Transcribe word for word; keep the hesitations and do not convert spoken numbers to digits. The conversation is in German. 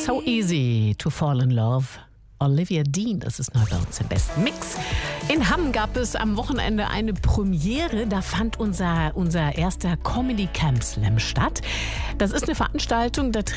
So easy to fall in love. Olivia Dean, das ist neu bei uns im besten Mix. In Hamm gab es am Wochenende eine Premiere. Da fand unser, unser erster Comedy Camp Slam statt. Das ist eine Veranstaltung, da